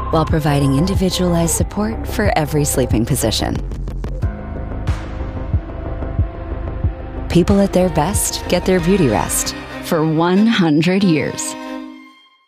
while providing individualized support for every sleeping position. People at their best get their beauty rest for 100 years.